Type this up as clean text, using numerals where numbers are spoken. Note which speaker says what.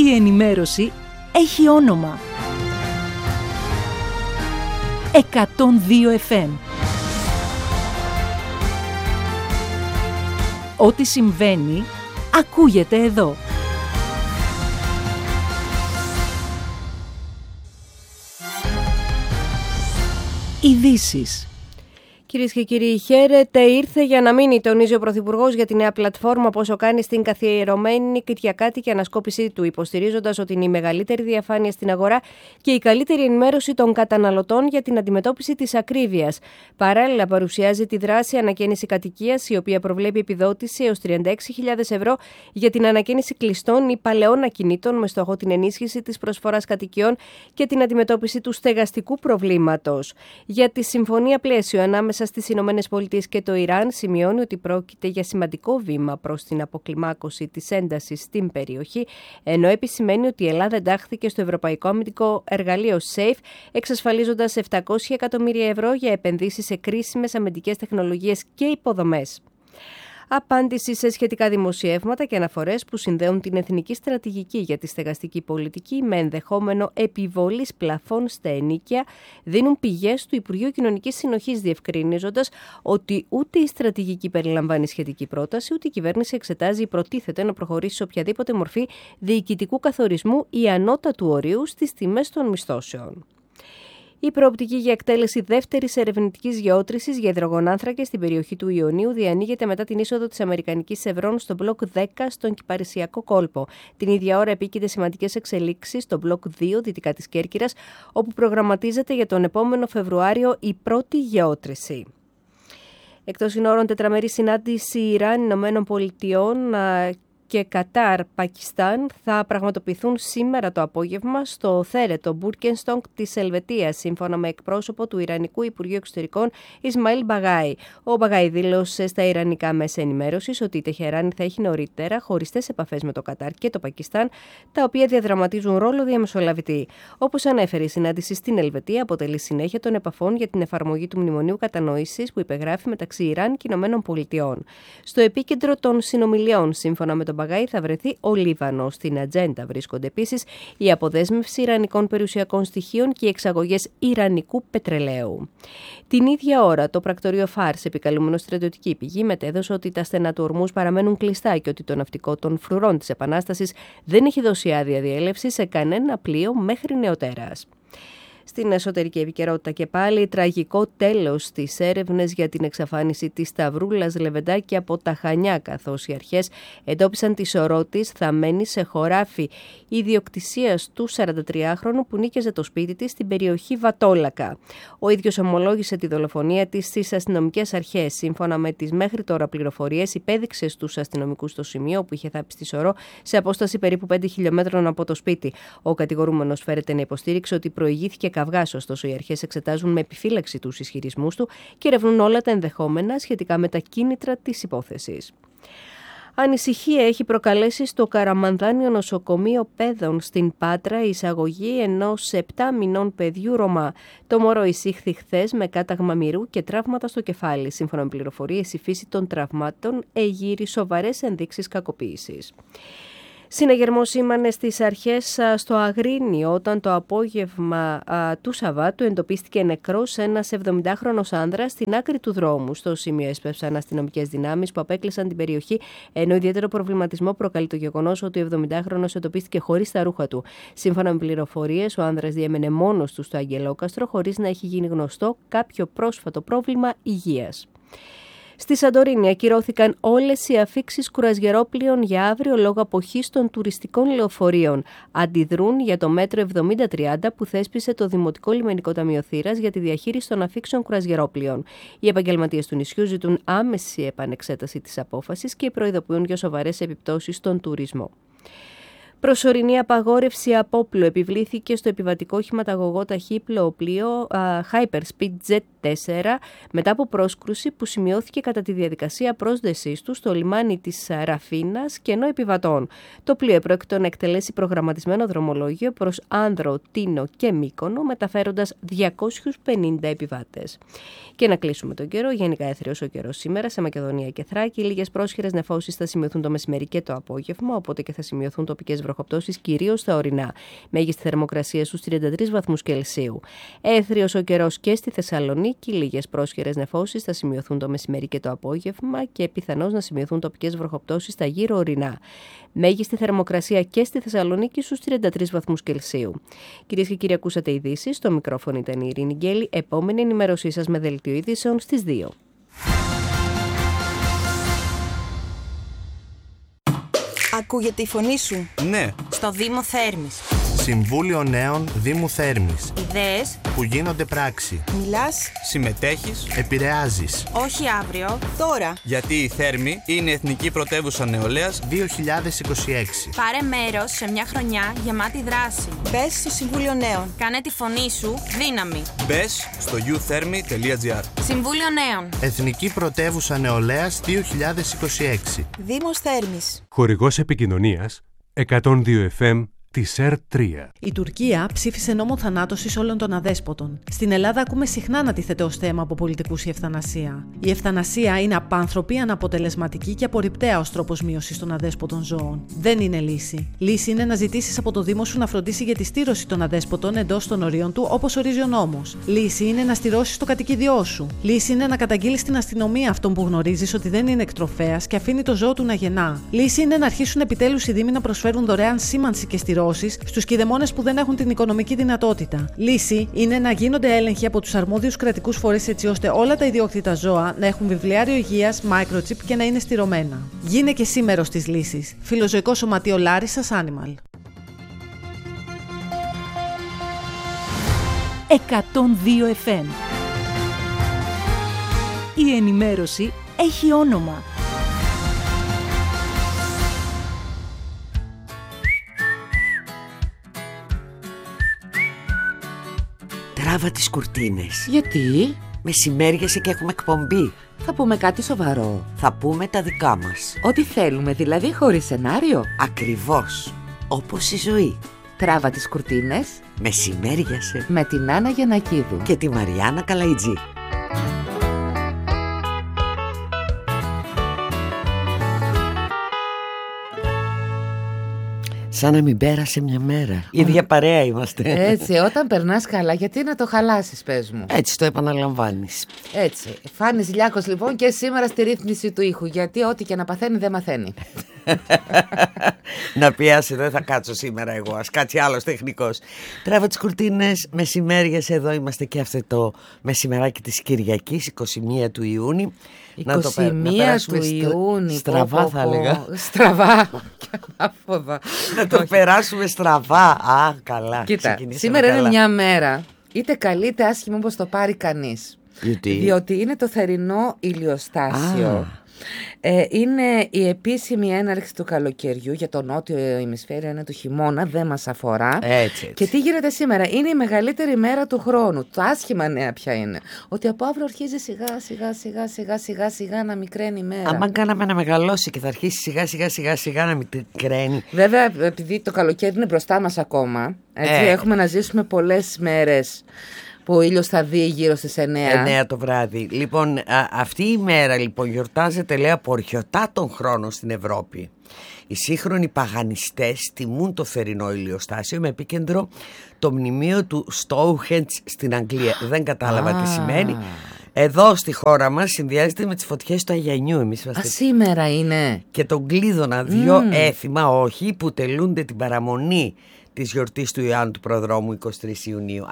Speaker 1: Η ενημέρωση έχει όνομα. 102 FM. Ό,τι συμβαίνει, ακούγεται εδώ. Ειδήσεις.
Speaker 2: Κυρίες και κύριοι, χαίρετε. Ήρθε για να μείνει, τονίζει ο Πρωθυπουργός για τη νέα πλατφόρμα, πόσο κάνει στην καθιερωμένη κυριακάτικη ανασκόπησή του, υποστηρίζοντας ότι είναι η μεγαλύτερη διαφάνεια στην αγορά και η καλύτερη ενημέρωση των καταναλωτών για την αντιμετώπιση της ακρίβειας. Παράλληλα, παρουσιάζει τη δράση ανακαίνιση κατοικίας, η οποία προβλέπει επιδότηση έως 36.000 ευρώ για την ανακαίνιση κλειστών ή παλαιών ακινήτων, με στόχο την ενίσχυση της προσφοράς κατοικιών και την αντιμετώπιση του στεγαστικού προβλήματος. Για τη συμφωνία πλαίσιο ανάμεσα στις Ηνωμένες Πολιτείες και το Ιράν, σημειώνει ότι πρόκειται για σημαντικό βήμα προς την αποκλιμάκωση της έντασης στην περιοχή, ενώ επισημαίνει ότι η Ελλάδα εντάχθηκε στο Ευρωπαϊκό Αμυντικό Εργαλείο SAFE, εξασφαλίζοντας 700 εκατομμύρια ευρώ για επενδύσεις σε κρίσιμες αμυντικές τεχνολογίες και υποδομές. Απάντηση σε σχετικά δημοσιεύματα και αναφορές που συνδέουν την εθνική στρατηγική για τη στεγαστική πολιτική με ενδεχόμενο επιβολής πλαφών στα ενοίκια, δίνουν πηγές του Υπουργείου Κοινωνικής Συνοχής, διευκρινίζοντας ότι ούτε η στρατηγική περιλαμβάνει σχετική πρόταση, ούτε η κυβέρνηση εξετάζει ή προτίθεται να προχωρήσει σε οποιαδήποτε μορφή διοικητικού καθορισμού ή ανώτατου ορίου στις τιμές των μισθώσεων. Η προοπτική για εκτέλεση δεύτερης ερευνητικής γεώτρησης για υδρογονάνθρακες στην περιοχή του Ιωνίου διανοίγεται μετά την είσοδο της Αμερικανικής Ευρών στο μπλοκ 10 στον Κυπαρισιακό κόλπο. Την ίδια ώρα επίκειται σημαντικές εξελίξεις στο μπλοκ 2 δυτικά της Κέρκυρας, όπου προγραμματίζεται για τον επόμενο Φεβρουάριο η πρώτη γεώτρηση. Εκτός συνόρων, τετραμερή συνάντηση Ιράν, Ηνωμένων Πολιτειών και Κατάρ, Πακιστάν θα πραγματοποιηθούν σήμερα το απόγευμα στο θέρετο Μπούρκενστονγκ της Ελβετίας, σύμφωνα με εκπρόσωπο του Ιρανικού Υπουργείου Εξωτερικών Ισμαήλ Μπαγάη. Ο Μπαγάη δήλωσε στα ιρανικά μέσα ενημέρωσης ότι η Τεχεράνη θα έχει νωρίτερα χωριστές επαφές με το Κατάρ και το Πακιστάν, τα οποία διαδραματίζουν ρόλο διαμεσολαβητή. Όπως ανέφερε, η συνάντηση στην Ελβετία αποτελεί συνέχεια των επαφών για την εφαρμογή του Μνημονίου Κατανόησης που υπεγράφει μεταξύ Ιράν και Ηνωμένων Πολιτειών. Στο επίκεντρο των συνομιλιών, σύμφωνα με τον Μπαγάη, θα βρεθεί ο Λίβανος. Στην ατζέντα βρίσκονται επίσης η αποδέσμευση ιρανικών περιουσιακών στοιχείων και οι εξαγωγές ιρανικού πετρελαίου. Την ίδια ώρα, το πρακτορείο Φάρς, επικαλούμενο στρατιωτική πηγή, μετέδωσε ότι τα στενά του ορμούς παραμένουν κλειστά και ότι το ναυτικό των φρουρών της Επανάστασης δεν έχει δώσει άδεια διέλευση σε κανένα πλοίο μέχρι νεοτέρας. Στην εσωτερική επικαιρότητα και πάλι, τραγικό τέλος στις έρευνες για την εξαφάνιση της Σταυρούλας Λεβεντάκη από τα Χανιά, καθώς οι αρχές εντόπισαν τη σωρό της θαμμένη σε χωράφι ιδιοκτησίας του 43χρονου που νίκιαζε το σπίτι της στην περιοχή Βατόλακα. Ο ίδιος ομολόγησε τη δολοφονία της στις αστυνομικές αρχές. Σύμφωνα με τις μέχρι τώρα πληροφορίες, υπέδειξε στους αστυνομικούς το σημείο που είχε θάψει τη σωρό σε απόσταση περίπου 5 χιλιόμετρων από το σπίτι. Ο κατηγορούμενος φέρεται να υποστήριξε ότι προηγήθηκε καυγάς, ωστόσο οι αρχές εξετάζουν με επιφύλαξη τους ισχυρισμούς του και ερευνούν όλα τα ενδεχόμενα σχετικά με τα κίνητρα της υπόθεσης. Ανησυχία έχει προκαλέσει στο Καραμανδάνιο νοσοκομείο παιδών στην Πάτρα η εισαγωγή ενός 7 μηνών παιδιού Ρωμά. Το μωρό εισήχθη χθες με κάταγμα μυρού και τραύματα στο κεφάλι. Σύμφωνα με πληροφορίες, η φύση των τραυμάτων εγείρει σοβαρές ενδείξεις κακοποίησης. Συναγερμός σήμανε στις αρχές στο Αγρίνιο όταν το απόγευμα του Σαββάτου εντοπίστηκε νεκρός ένας 70χρονος άνδρας στην άκρη του δρόμου. Στο σημείο έσπευσαν αστυνομικές δυνάμεις που απέκλεισαν την περιοχή, ενώ ιδιαίτερο προβληματισμό προκαλεί το γεγονός ότι ο 70χρονος εντοπίστηκε χωρίς τα ρούχα του. Σύμφωνα με πληροφορίες, ο άνδρας διέμενε μόνος του στο Αγγελόκαστρο χωρίς να έχει γίνει γνωστό κάποιο πρόσφατο πρόβλημα υγείας. Στη Σαντορίνη ακυρώθηκαν όλες οι αφίξεις κουρασγερόπλοιων για αύριο λόγω αποχής των τουριστικών λεωφορείων. Αντιδρούν για το μέτρο 7030 που θέσπισε το Δημοτικό Λιμενικό Ταμείο Θήρας για τη διαχείριση των αφίξεων κουρασγερόπλοιων. Οι επαγγελματίες του νησιού ζητούν άμεση επανεξέταση της απόφασης και προειδοποιούν για σοβαρές επιπτώσεις στον τουρισμό. Προσωρινή απαγόρευση απόπλου επιβλήθηκε στο επιβατικό οχηματαγωγό ταχύπλοο πλοίο Hyperspeed Jet4 μετά από πρόσκρουση που σημειώθηκε κατά τη διαδικασία πρόσδεσής του στο λιμάνι της Ραφίνας κενό επιβατών. Το πλοίο επρόκειτο να εκτελέσει προγραμματισμένο δρομολόγιο προς Άνδρο, Τίνο και Μύκονο, μεταφέροντας 250 επιβάτες. Και να κλείσουμε τον καιρό. Γενικά έθριος ο καιρός σήμερα σε Μακεδονία και Θράκη. Λίγες πρόσχερες νεφώσεις θα σημειωθούν το μεσημέρι και το απόγευμα, οπότε και θα σημειωθούν τοπικές βροχές βροχοπτώσεις κυρίως στα ορεινά. Μέγιστη θερμοκρασία στους 33 βαθμούς Κελσίου. Έθριος ο καιρός και στη Θεσσαλονίκη. Λίγες πρόσχερες νεφώσεις θα σημειωθούν το μεσημέρι και το απόγευμα και πιθανώς να σημειωθούν τοπικές βροχοπτώσεις στα γύρω ορεινά. Μέγιστη θερμοκρασία και στη Θεσσαλονίκη στους 33 βαθμούς Κελσίου. Κυρίες και κύριοι, ακούσατε ειδήσεις. Στο μικρόφωνο ήταν η Ειρήνη Γκέλη. Επόμενη ενημέρωσή σας με δελτίο ειδήσεων στις 2.
Speaker 3: Ακούγεται η φωνή σου?
Speaker 4: Ναι.
Speaker 3: Στο Δήμο Θέρμης.
Speaker 4: Συμβούλιο Νέων Δήμου Θέρμης.
Speaker 3: Ιδέες
Speaker 4: που γίνονται πράξη.
Speaker 3: Μιλάς.
Speaker 4: Συμμετέχεις. Επηρεάζεις.
Speaker 3: Όχι αύριο. Τώρα.
Speaker 4: Γιατί η Θέρμη είναι η Εθνική Πρωτεύουσα Νεολαίας 2026.
Speaker 3: Πάρε μέρος σε μια χρονιά γεμάτη δράση. Μπες στο Συμβούλιο Νέων. Κάνε τη φωνή σου δύναμη.
Speaker 4: Μπες στο youthermy.gr.
Speaker 3: Συμβούλιο Νέων.
Speaker 4: Εθνική Πρωτεύουσα Νεολαίας 2026.
Speaker 3: Δήμος Θέρμης.
Speaker 5: Χορηγός επικοινωνίας 102 FM της ΕΡΤ3.
Speaker 6: Η Τουρκία ψήφισε νόμο θανάτωσης όλων των αδέσποτων. Στην Ελλάδα ακούμε συχνά να τίθεται ως θέμα από πολιτικούς η ευθανασία. Η ευθανασία είναι απάνθρωπη, αναποτελεσματική και απορριπταία ως τρόπος μείωσης των αδέσποτων ζώων. Δεν είναι λύση. Λύση είναι να ζητήσεις από το Δήμο σου να φροντίσει για τη στήρωση των αδέσποτων εντός των ορίων του, όπως ορίζει ο νόμος. Λύση είναι να στηρώσεις το κατοικίδιό σου. Λύση είναι να καταγγείλεις στην αστυνομία αυτόν που γνωρίζεις ότι δεν είναι εκτροφέας και αφήνει το ζώο του να γεννά. Λύση είναι να αρχίσουν επιτέλους οι Δήμοι να προσφέρουν δωρεάν σήμανση και στηρώσεις στους κηδεμόνες που δεν έχουν την οικονομική δυνατότητα. Λύση είναι να γίνονται έλεγχοι από τους αρμόδιους κρατικούς φορείς έτσι ώστε όλα τα ιδιόκτητα ζώα να έχουν βιβλιάριο υγείας, microchip και να είναι στηρωμένα. Γίνε και εσύ μέρος της λύσης. Φιλοζωικό Σωματείο Λάρισσας Animal.
Speaker 1: 102 FM. Η ενημέρωση έχει όνομα.
Speaker 7: Τράβα τις κουρτίνες.
Speaker 8: Γιατί?
Speaker 7: Μεσημέριασε και έχουμε εκπομπή.
Speaker 8: Θα πούμε κάτι σοβαρό.
Speaker 7: Θα πούμε τα δικά μας.
Speaker 8: Ό,τι θέλουμε, δηλαδή χωρίς σενάριο.
Speaker 7: Ακριβώς. Όπως η ζωή.
Speaker 8: Τράβα τις κουρτίνες.
Speaker 7: Μεσημέριασε.
Speaker 8: Με την Άννα Γιαννακίδου.
Speaker 7: Και τη Μαριάννα Καλαϊτζή. Σαν να μην πέρασε μια μέρα. Η ίδια παρέα είμαστε.
Speaker 8: Έτσι, όταν περνάς καλά, γιατί να το χαλάσεις, πες μου.
Speaker 7: Έτσι το επαναλαμβάνεις.
Speaker 8: Έτσι. Φάνης Λιάκος λοιπόν και σήμερα στη ρύθμιση του ήχου. Γιατί ό,τι και να παθαίνει δεν μαθαίνει.
Speaker 7: Να πιάσει, δεν θα κάτσω σήμερα εγώ. Ας κάτσει άλλος τεχνικός. Τράβα τις κουρτίνες, μεσημέριες. Εδώ είμαστε και αυτό το μεσημεράκι της Κυριακής, 21 του Ιούνιου.
Speaker 8: 21 του Ιούνιου.
Speaker 7: Στραβά θα έλεγα.
Speaker 8: Στραβά.
Speaker 7: Να το περάσουμε στραβά. Α, καλά.
Speaker 8: Κοίτα, σήμερα είναι μια μέρα, είτε καλή είτε άσχημη όπως το πάρει κανείς. Διότι είναι το θερινό ηλιοστάσιο. Είναι η επίσημη έναρξη του καλοκαιριού. Για το νότιο ημισφαίριο είναι του χειμώνα, δεν μας αφορά.
Speaker 7: Έτσι.
Speaker 8: Και τι γίνεται σήμερα? Είναι η μεγαλύτερη μέρα του χρόνου. Το άσχημα νέα ποια είναι? Ότι από αύριο αρχίζει σιγά σιγά να μικραίνει η μέρα.
Speaker 7: Αν κάναμε να μεγαλώσει και θα αρχίσει σιγά να μικραίνει.
Speaker 8: Βέβαια, επειδή το καλοκαίρι είναι μπροστά μας ακόμα, έτσι, έχουμε να ζήσουμε πολλές μέρες που ο ήλιος θα δει γύρω στις 9
Speaker 7: το βράδυ. Λοιπόν, αυτή η μέρα λοιπόν γιορτάζεται, λέει, από ορχιωτά χρόνο στην Ευρώπη. Οι σύγχρονοι παγανιστές τιμούν το θερινό ηλιοστάσιο με επίκεντρο το μνημείο του Stonehenge στην Αγγλία. Δεν κατάλαβα τι σημαίνει. Εδώ στη χώρα μας συνδυάζεται με τις φωτιές του Αγιανιού. Εμείς είμαστε...
Speaker 8: σήμερα είναι.
Speaker 7: Και τον Κλείδωνα, δυο έθιμα όχι που τελούνται την παραμονή της γιορτής του Ιωάννου του Προδρόμου 23 Ιουνίου.